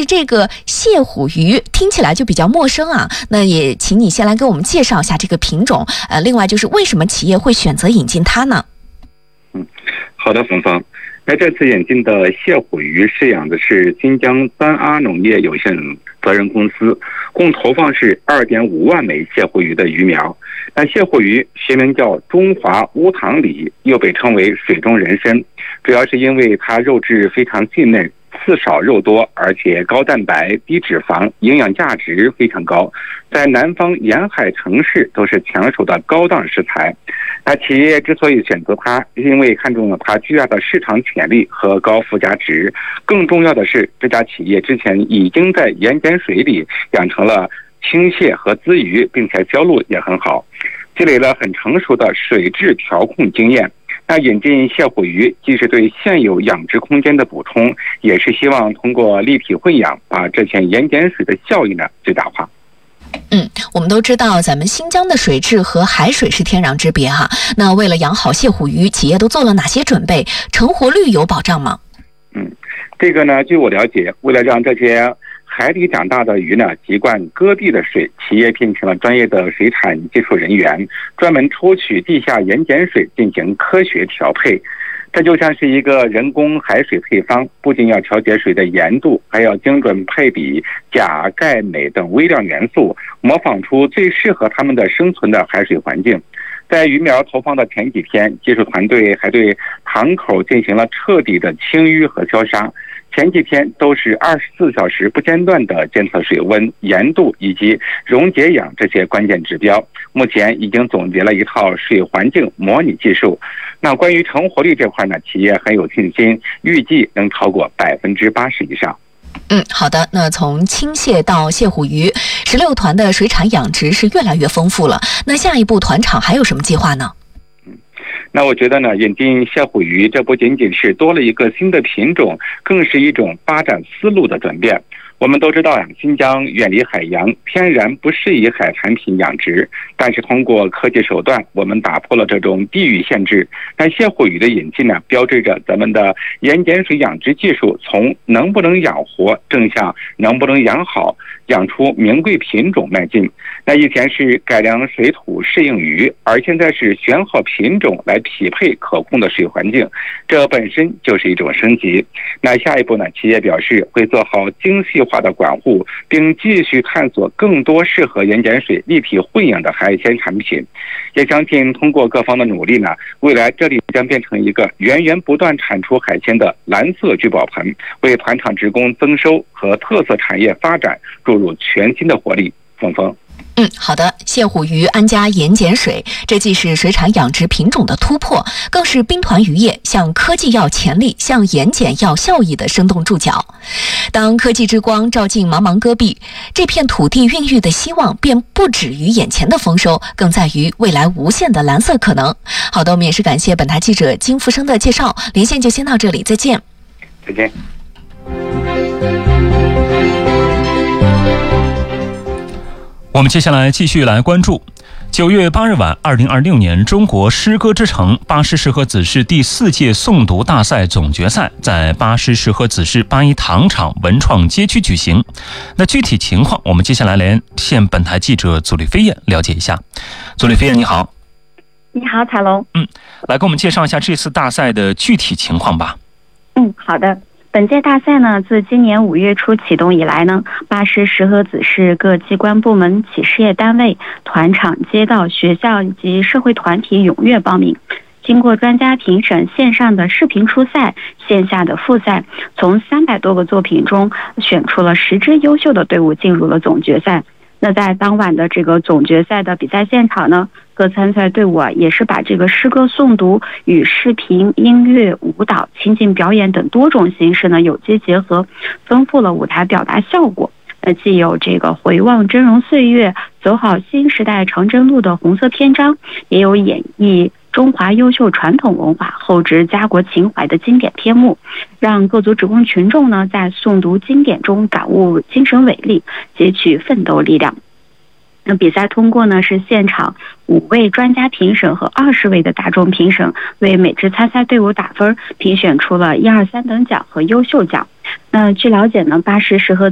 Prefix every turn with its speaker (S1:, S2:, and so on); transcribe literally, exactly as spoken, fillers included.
S1: 是这个蟹虎鱼听起来就比较陌生啊，那也请你先来给我们介绍一下这个品种，呃，另外就是为什么企业会选择引进它呢？
S2: 嗯，好的，冯芳。那这次引进的蟹虎鱼饲养的是新疆三阿农业有限责任公司，共投放是二点五万枚蟹虎鱼的鱼苗。那蟹虎鱼学名叫中华乌塘鲤，又被称为水中人参，主要是因为它肉质非常细嫩，刺少肉多，而且高蛋白、低脂肪，营养价值非常高，在南方沿海城市都是抢手的高档食材。那企业之所以选择它，因为看中了它巨大的市场潜力和高附加值。更重要的是，这家企业之前已经在盐碱水里养成了青蟹和鲻鱼，并且销路也很好，积累了很成熟的水质调控经验。那引进蟹虎鱼既是对现有养殖空间的补充，也是希望通过立体混养，把这些盐碱水的效益呢最大化。
S1: 嗯，我们都知道咱们新疆的水质和海水是天壤之别哈。那为了养好蟹虎鱼，企业都做了哪些准备？成活率有保障吗？
S2: 嗯，这个呢，据我了解，为了让这些海里长大的鱼呢习惯戈壁的水，企业聘请了专业的水产技术人员，专门抽取地下盐碱水进行科学调配。这就像是一个人工海水配方，不仅要调节水的盐度，还要精准配比钾、钙、镁等微量元素，模仿出最适合它们的生存的海水环境。在鱼苗投放的前几天，技术团队还对塘口进行了彻底的清淤和消杀。前几天都是二十四小时不间断的监测水温、盐度以及溶解氧这些关键指标。目前已经总结了一套水环境模拟技术。那关于成活率这块呢，企业很有信心，预计能超过百分之八十以上。
S1: 嗯，好的。那从青蟹到蟹虎鱼，十六团的水产养殖是越来越丰富了。那下一步团场还有什么计划呢？
S2: 那我觉得呢，引进蟹虎鱼这不仅仅是多了一个新的品种，更是一种发展思路的转变。我们都知道呀，新疆远离海洋，天然不适宜海产品养殖。但是通过科技手段，我们打破了这种地域限制。但蟹虎鱼的引进呢，标志着咱们的盐碱水养殖技术从能不能养活，正向能不能养好、养出名贵品种迈进。那以前是改良水土适应鱼，而现在是选好品种来匹配可控的水环境，这本身就是一种升级。那下一步呢，企业表示会做好精细化的管护，并继续探索更多适合盐碱水立体混养的海鲜产品。也相信通过各方的努力呢，未来这里将变成一个源源不断产出海鲜的蓝色聚宝盆，为团场职工增收和特色产业发展注入全新的活力。峰峰。
S1: 嗯，好的。蟹虎鱼安加盐碱水，这既是水产养殖品种的突破，更是兵团渔业向科技要潜力、向盐碱要效益的生动注脚。当科技之光照进茫茫戈壁，这片土地孕育的希望便不止于眼前的丰收，更在于未来无限的蓝色可能。好的，我们也是感谢本台记者金福生的介绍，连线就先到这里，再见。
S2: 再见。
S3: 我们接下来继续来关注九月八日晚，二零二六年中国诗歌之城巴师石河子市第四届诵读大赛总决赛在巴师石河子市八一糖厂文创街区举行。那具体情况，我们接下来连线本台记者祖丽飞燕了解一下。祖丽飞燕，你好。
S4: 你好，彩龙。
S3: 嗯，来给我们介绍一下这次大赛的具体情况吧。
S4: 嗯，好的。本届大赛呢，自今年五月初启动以来呢，巴师石河子市各机关部门、企事业单位、团场、街道、学校以及社会团体踊跃报名。经过专家评审，线上的视频初赛、线下的复赛，从三百多个作品中选出了十支优秀的队伍进入了总决赛。那在当晚的这个总决赛的比赛现场呢，各参赛队伍啊也是把这个诗歌诵读与视频、音乐、舞蹈、情景表演等多种形式呢有机结合，丰富了舞台表达效果。那既有这个回望峥嵘岁月、走好新时代长征路的红色篇章，也有演绎中华优秀传统文化、厚植家国情怀的经典篇目，让各族职工群众呢在诵读经典中感悟精神伟力，汲取奋斗力量。那比赛通过呢是现场五位专家评审和二十位的大众评审为每支参赛队伍打分，评选出了一二三等奖和优秀奖。那据了解呢，巴师石河